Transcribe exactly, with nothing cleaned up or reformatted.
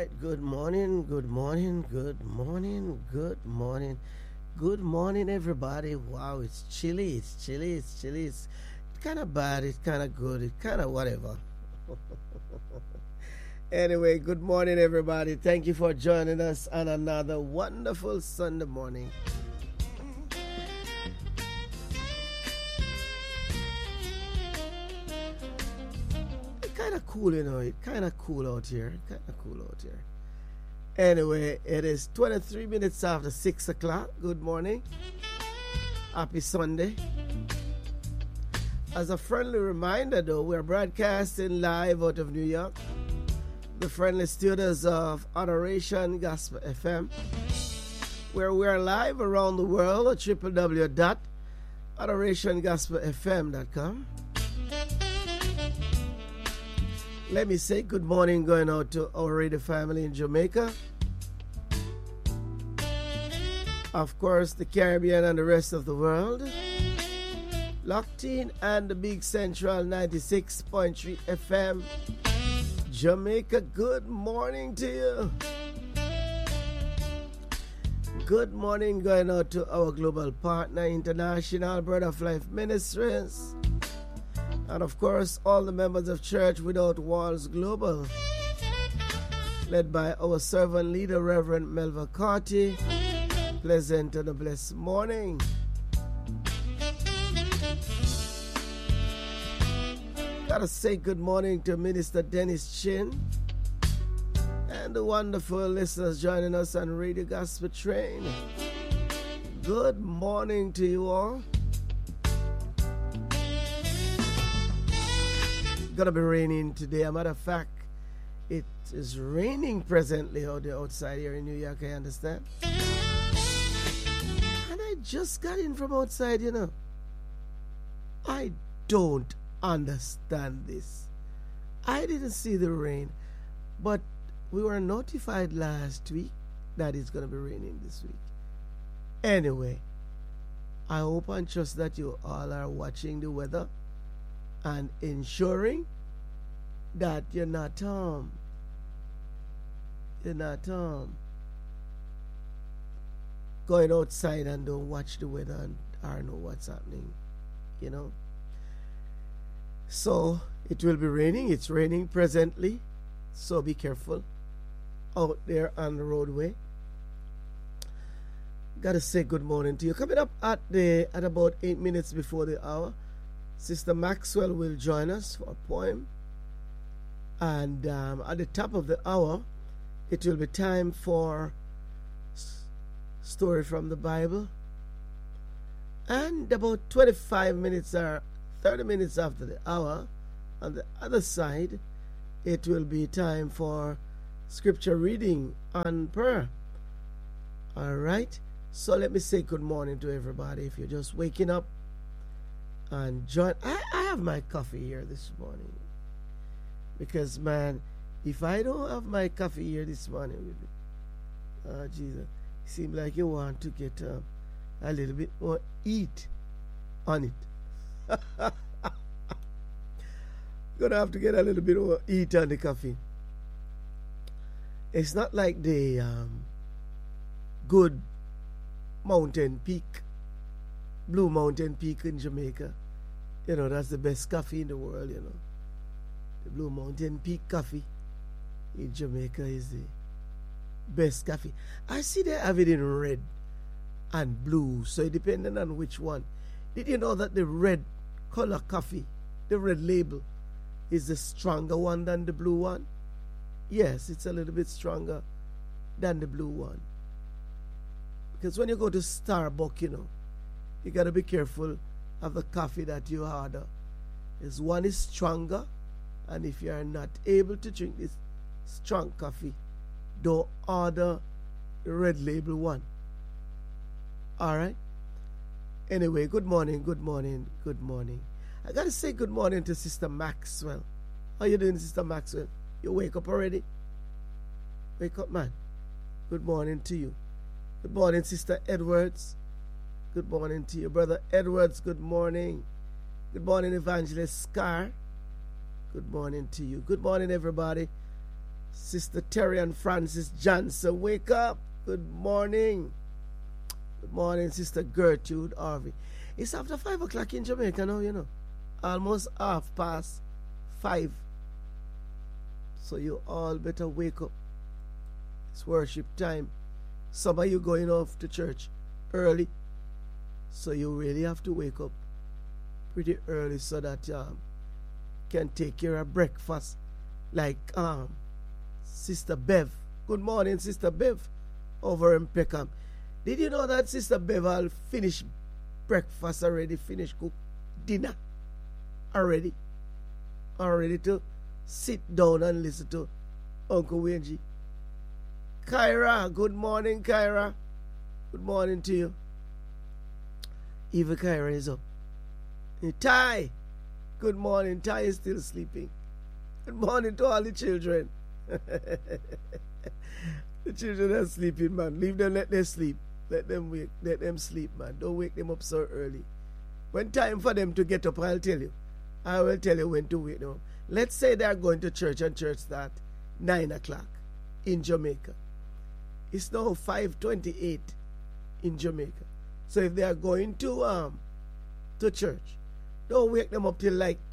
right. Good morning. Good morning. Good morning. Good morning. Good morning, everybody. Wow, it's chilly. It's chilly. It's chilly. It's kind of bad. It's kind of good. It's kind of whatever. Anyway, good morning, everybody. Thank you for joining us on another wonderful Sunday morning. Kind of cool, you know. It kind of cool out here. Kind of cool out here. Anyway, it is twenty-three minutes after six o'clock. Good morning. Happy Sunday. As a friendly reminder, though, we're broadcasting live out of New York, the friendly studios of Adoration Gospel F M, where we're live around the world at w w w dot adoration gospel f m dot com. Let me say good morning going out to our radio family in Jamaica. Of course, the Caribbean and the rest of the world. Locked in and the Big Central ninety-six point three F M. Jamaica, good morning to you. Good morning going out to our global partner, International Bread of Life Ministries. And of course, all the members of Church Without Walls Global, led by our servant leader, Reverend Melva Carty. Pleasant and a blessed morning. Gotta say good morning to Minister Dennis Chin and the wonderful listeners joining us on Radio Gospel Train. Good morning to you all. Gonna be raining today. As a matter of fact, it is raining presently out there outside here in New York, I understand. And I just got in from outside, you know. I don't understand this. I didn't see the rain, but we were notified last week that it's gonna be raining this week. Anyway, I hope and trust that you all are watching the weather and ensuring that you're not um you're not um going outside and don't watch the weather and or know what's happening, you know. So it will be raining. It's raining presently, so be careful out there on the roadway. Gotta say good morning to you. Coming up at the at about eight minutes before the hour, Sister Maxwell will join us for a poem. And um, at the top of the hour, it will be time for s- story from the Bible. And about twenty-five minutes or thirty minutes after the hour, on the other side, it will be time for scripture reading and prayer. All right? So let me say good morning to everybody. If you're just waking up, and join. I, I have my coffee here this morning because, man, if I don't have my coffee here this morning with me, oh Jesus, it seems like you want to get uh, a little bit more eat on it. Gonna have to get a little bit more eat on the coffee. It's not like the um, good mountain peak, Blue Mountain Peak in Jamaica. You know, that's the best coffee in the world, you know. The Blue Mountain Peak coffee in Jamaica is the best coffee. I see they have it in red and blue, so depending on which one. Did you know that the red color coffee, the red label, is the stronger one than the blue one? Yes, it's a little bit stronger than the blue one. Because when you go to Starbucks, you know, you got to be careful of the coffee that you order. Is one is stronger, and if you are not able to drink this strong coffee, don't order the red label one. All right? Anyway, good morning, good morning, good morning. I got to say good morning to Sister Maxwell. How you doing, Sister Maxwell? You wake up already? Wake up, man. Good morning to you. Good morning, Sister Edwards. Good morning to you, Brother Edwards. Good morning. Good morning, Evangelist Scar. Good morning to you. Good morning, everybody. Sister Terry and Francis Johnson, wake up. Good morning. Good morning, Sister Gertrude Harvey. It's after five o'clock in Jamaica now, you know. Almost half past five. So you all better wake up. It's worship time. Some of you going off to church early. So you really have to wake up pretty early so that you um, can take care of breakfast. Like um, Sister Bev. Good morning, Sister Bev, over in Peckham. Did you know that Sister Bev will finish breakfast already, finish cook dinner already? Already to sit down and listen to Uncle Wenji. Kyra, good morning, Kyra. Good morning to you. Even Kyra is up. And Ty, good morning. Ty is still sleeping. Good morning to all the children. The children are sleeping, man. Leave them, let them sleep. Let them wake, let them sleep, man. Don't wake them up so early. When time for them to get up, I'll tell you. I will tell you when to wake them up. Let's say they are going to church and church start nine o'clock in Jamaica. It's now five twenty-eight in Jamaica. So if they are going to um to church, don't wake them up till like